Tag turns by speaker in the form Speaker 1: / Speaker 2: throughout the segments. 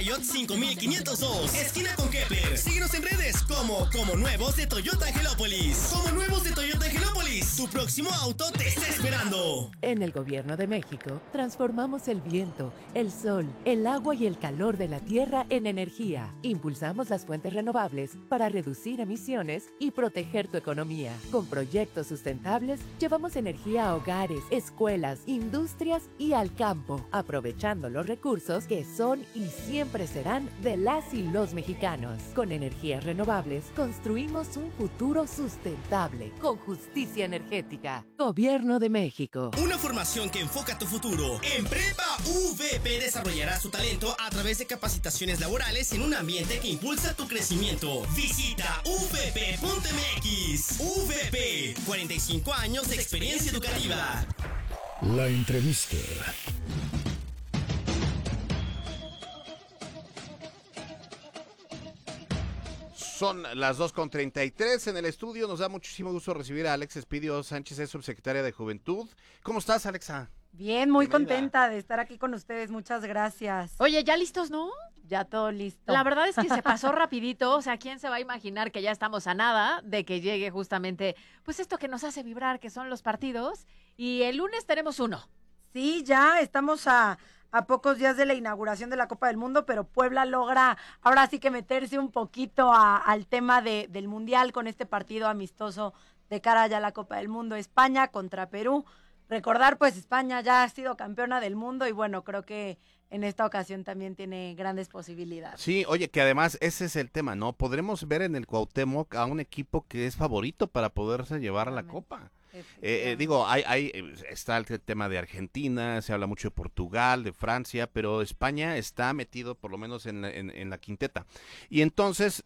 Speaker 1: Toyota 5502, esquina con Kepler. Síguenos en redes como Nuevos de Toyota Angelópolis. Como Nuevos de Toyota Angelópolis, tu próximo auto te está esperando.
Speaker 2: En el Gobierno de México, transformamos el viento, el sol, el agua y el calor de la tierra en energía. Impulsamos las fuentes renovables para reducir emisiones y proteger tu economía. Con proyectos sustentables, llevamos energía a hogares, escuelas, industrias y al campo, aprovechando los recursos que son y siempre serán de las y los mexicanos. Con energías renovables, construimos un futuro sustentable, con justicia energética. Gobierno de México.
Speaker 1: Una formación que enfoca tu futuro. En Prepa VP desarrollarás tu talento a través de capacitaciones laborales en un ambiente que impulsa tu crecimiento. Visita vp.mx. VP, 45 años de experiencia educativa.
Speaker 3: La entrevista.
Speaker 4: Son las 2:33 en el estudio. Nos da muchísimo gusto recibir a Alexa Espidio Sánchez, es subsecretaria de Juventud. ¿Cómo estás, Alexa?
Speaker 5: Bien, muy contenta de estar aquí con ustedes. Muchas gracias.
Speaker 6: Oye, ¿ya listos, no?
Speaker 5: Ya todo listo.
Speaker 6: La verdad es que se pasó rapidito. O sea, ¿quién se va a imaginar que ya estamos a nada de que llegue justamente, pues esto que nos hace vibrar, que son los partidos? Y el lunes tenemos uno.
Speaker 5: Sí, ya estamos a pocos días de la inauguración de la Copa del Mundo, pero Puebla logra ahora sí que meterse un poquito al tema del Mundial con este partido amistoso de cara ya a la Copa del Mundo. España contra Perú. Recordar, pues España ya ha sido campeona del mundo y bueno, creo que en esta ocasión también tiene grandes posibilidades.
Speaker 4: Sí, oye, que además ese es el tema, ¿no? Podremos ver en el Cuauhtémoc a un equipo que es favorito para poderse llevar a la Copa. Digo, está el tema de Argentina, se habla mucho de Portugal, de Francia, pero España está metido por lo menos en la quinteta. Y entonces,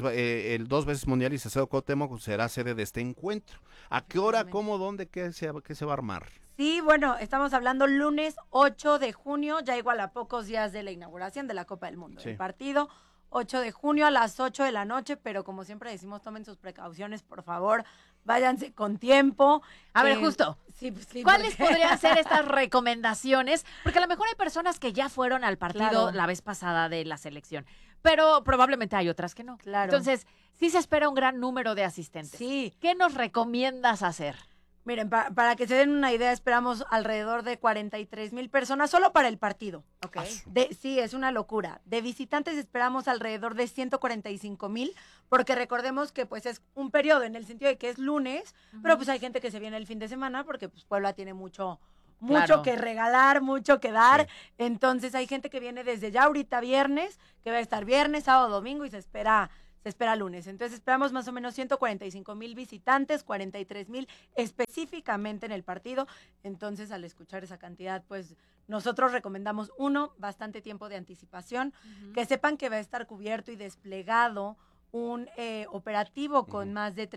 Speaker 4: el 2 veces mundializado Cuauhtémoc será sede de este encuentro. ¿A qué hora, cómo, dónde, qué se va a armar?
Speaker 5: Sí, bueno, estamos hablando lunes 8 de junio, ya igual a pocos días de la inauguración de la Copa del Mundo. Sí. El partido 8 de junio a las 8 de la noche, pero como siempre decimos, tomen sus precauciones, por favor, váyanse con tiempo.
Speaker 6: A ver, justo,
Speaker 5: sí,
Speaker 6: ¿cuáles podrían ser estas recomendaciones? Porque a lo mejor hay personas que ya fueron al partido la vez pasada de la selección, pero probablemente hay otras que no.
Speaker 5: Claro.
Speaker 6: Entonces, sí se espera un gran número de asistentes.
Speaker 5: Sí.
Speaker 6: ¿Qué nos recomiendas hacer?
Speaker 5: Miren, para que se den una idea, esperamos alrededor de 43,000 personas solo para el partido.
Speaker 6: Okay.
Speaker 5: Sí, es una locura. De visitantes esperamos alrededor de 145,000, porque recordemos que pues es un periodo en el sentido de que es lunes, pero pues hay gente que se viene el fin de semana porque pues Puebla tiene mucho que regalar, mucho que dar. Sí. Entonces hay gente que viene desde ya ahorita viernes, que va a estar viernes, sábado, domingo y se espera lunes. Entonces esperamos más o menos 145,000 visitantes, 43,000 específicamente en el partido. Entonces al escuchar esa cantidad, pues nosotros recomendamos bastante tiempo de anticipación, que sepan que va a estar cubierto y desplegado un operativo con más de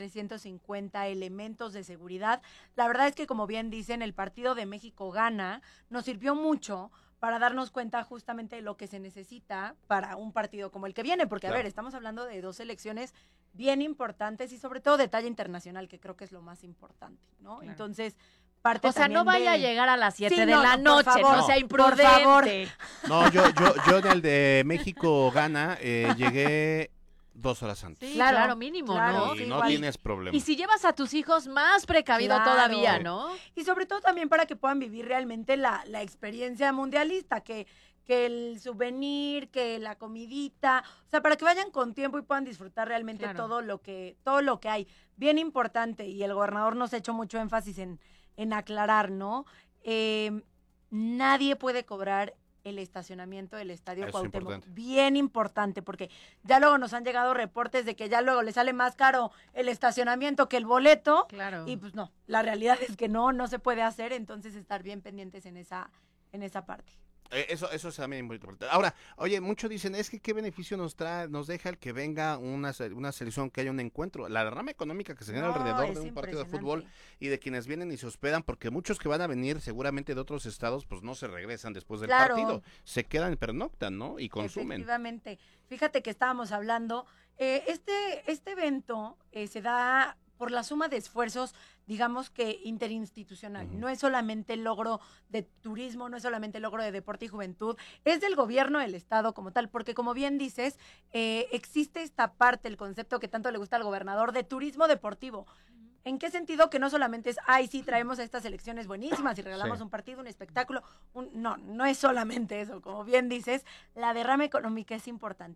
Speaker 5: 350 elementos de seguridad. La verdad es que, como bien dicen, el partido de México-Ghana nos sirvió mucho para darnos cuenta justamente de lo que se necesita para un partido como el que viene, porque, a ver, estamos hablando de dos selecciones bien importantes y sobre todo de talla internacional, que creo que es lo más importante, ¿no? Claro. Entonces, parte
Speaker 6: no vaya a llegar a las 7 de la noche,
Speaker 5: favor,
Speaker 6: no sea imprudente. Por favor.
Speaker 4: No, yo en el de México-Ghana llegué 2 horas antes.
Speaker 6: Sí, claro, mínimo,
Speaker 5: claro,
Speaker 6: ¿no?
Speaker 4: Y no tienes problema.
Speaker 6: Y si llevas a tus hijos, más precavido todavía, ¿no?
Speaker 5: Y sobre todo también para que puedan vivir realmente la experiencia mundialista, que el souvenir, que la comidita, o sea, para que vayan con tiempo y puedan disfrutar realmente todo lo que hay. Bien importante, y el gobernador nos ha hecho mucho énfasis en aclarar, ¿no? Nadie puede cobrar el estacionamiento del Estadio Cuauhtémoc. Bien importante, porque ya luego nos han llegado reportes de que ya luego le sale más caro el estacionamiento que el boleto.
Speaker 6: Claro.
Speaker 5: Y pues no, la realidad es que no se puede hacer, entonces estar bien pendientes en esa parte.
Speaker 4: Eso es también muy importante. Ahora, oye, muchos dicen, es que qué beneficio nos deja el que venga una selección, que haya un encuentro. La derrama económica que se genera alrededor de un partido de fútbol y de quienes vienen y se hospedan, porque muchos que van a venir seguramente de otros estados, pues no se regresan después del partido. Se quedan, pernoctan, ¿no? Y consumen.
Speaker 5: Efectivamente. Fíjate que estábamos hablando, este evento se da por la suma de esfuerzos, digamos que interinstitucional.
Speaker 4: Ujú.
Speaker 5: No es solamente el logro de turismo, no es solamente el logro de deporte y juventud, es del gobierno del Estado como tal, porque como bien dices, existe esta parte, el concepto que tanto le gusta al gobernador de turismo deportivo. ¿En qué sentido? Que no solamente es, ay, sí, traemos a estas selecciones buenísimas y regalamos
Speaker 4: Sí.
Speaker 5: un partido, un espectáculo. No es solamente eso. Como bien dices, la derrama económica es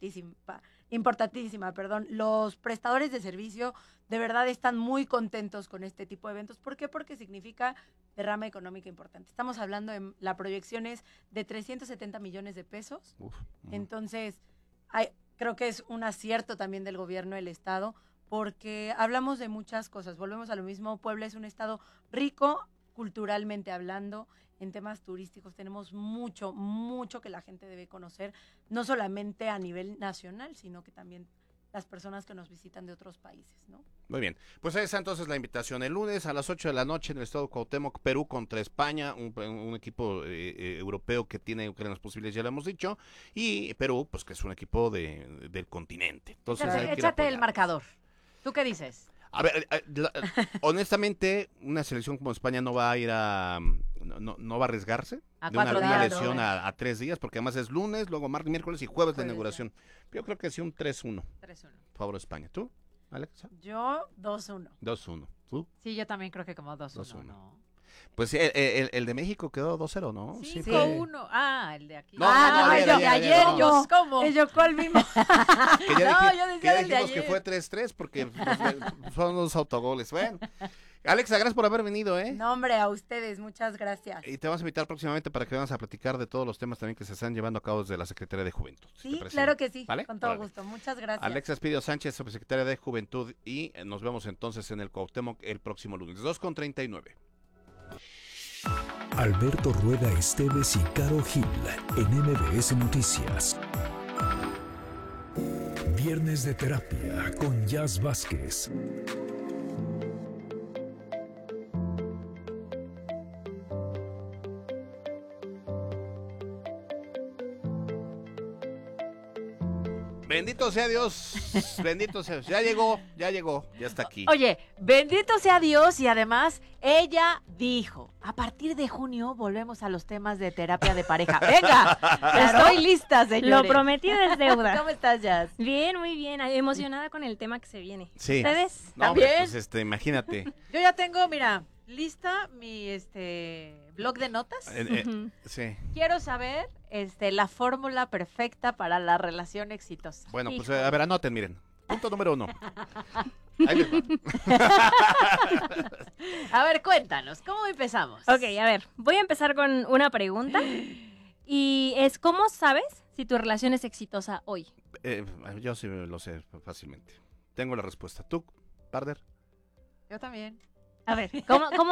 Speaker 5: importantísima. Los prestadores de servicio de verdad están muy contentos con este tipo de eventos. ¿Por qué? Porque significa derrama económica importante. Estamos hablando de la proyección es de 370 millones de pesos.
Speaker 4: Uf. Ujú.
Speaker 5: Entonces, creo que es un acierto también del gobierno del Estado, porque hablamos de muchas cosas. Volvemos a lo mismo, Puebla es un estado rico culturalmente hablando, en temas turísticos tenemos mucho que la gente debe conocer, no solamente a nivel nacional, sino que también las personas que nos visitan de otros países, ¿no?
Speaker 4: Muy bien, pues ahí está entonces la invitación el lunes a las 8 de la noche en el estado de Cuauhtémoc, Perú contra España, un equipo europeo que tiene grandes posibilidades, ya lo hemos dicho, y Perú, pues que es un equipo del continente. Entonces hay que ir a
Speaker 6: Échate el
Speaker 4: apoyarlos.
Speaker 6: marcador. ¿Tú qué dices?
Speaker 4: A ver, honestamente, una selección como España no va a ir a... No va a arriesgarse
Speaker 6: A
Speaker 4: de una
Speaker 6: 4 días.
Speaker 4: lesión a 3 días, porque además es lunes, luego martes, miércoles y jueves de
Speaker 6: Jueves,
Speaker 4: inauguración. Yo creo que sí un 3-1,
Speaker 6: 3-1.
Speaker 4: favor de España. ¿Tú, Alexa?
Speaker 5: Yo, 2-1.
Speaker 4: 2-1. ¿Tú?
Speaker 6: Sí, yo también creo que como 2-1.
Speaker 4: 2-1.
Speaker 6: ¿no?
Speaker 4: Pues sí, el de México quedó 2-0, ¿no? Sí,
Speaker 6: 5-1. Ah, el de aquí.
Speaker 4: No,
Speaker 6: ayer,
Speaker 4: no.
Speaker 6: yo, ¿cómo?
Speaker 5: ¿Yo cuál vimos?
Speaker 4: Que ya,
Speaker 6: No, yo decía
Speaker 4: que ya
Speaker 6: el de
Speaker 4: dijimos que
Speaker 6: ayer.
Speaker 4: fue 3-3 porque fueron dos autogoles. Bueno, Alexa, gracias por haber venido, ¿eh?
Speaker 5: No, hombre, a ustedes, muchas gracias.
Speaker 4: Y te vamos a invitar próximamente para que vayamos a platicar de todos los temas también que se están llevando a cabo desde la Secretaría de Juventud. ¿Te
Speaker 5: Sí,
Speaker 4: parece
Speaker 5: claro
Speaker 4: bien?
Speaker 5: que sí,
Speaker 4: ¿Vale?
Speaker 5: con todo
Speaker 4: Órale.
Speaker 5: gusto. Muchas gracias.
Speaker 4: Alexa Espidio Sánchez, subsecretaria de Juventud, y nos vemos entonces en el Cuauhtémoc el próximo lunes, 2:39.
Speaker 3: Alberto Rueda Esteves y Caro Gil en MBS Noticias. Viernes de terapia con Jazz Vázquez.
Speaker 4: Bendito sea Dios, bendito sea Dios. Ya llegó, ya está aquí.
Speaker 6: Oye, bendito sea Dios y además ella dijo, a partir de junio volvemos a los temas de terapia de pareja. Venga, estoy lista, señores.
Speaker 7: Lo prometido es deuda.
Speaker 6: ¿Cómo estás, Jazz?
Speaker 7: Bien, muy bien. Emocionada con el tema que se viene.
Speaker 4: Sí.
Speaker 7: ¿Ustedes?
Speaker 4: No, hombre,
Speaker 6: ¿También?
Speaker 4: pues imagínate.
Speaker 6: Yo ya tengo, mira, lista mi blog de notas.
Speaker 7: Ujú.
Speaker 4: Sí.
Speaker 6: Quiero saber la fórmula perfecta para la relación exitosa.
Speaker 4: Bueno, pues
Speaker 7: Híjole.
Speaker 4: a ver, anoten, miren. Punto número 1. Ahí les va.
Speaker 6: A ver, cuéntanos, ¿cómo empezamos?
Speaker 7: Ok, a ver, voy a empezar con una pregunta. Y es, ¿cómo sabes si tu relación es exitosa hoy?
Speaker 4: Yo sí lo sé fácilmente. Tengo la respuesta. ¿Tú, Parder?
Speaker 6: Yo también.
Speaker 7: A ver, ¿cómo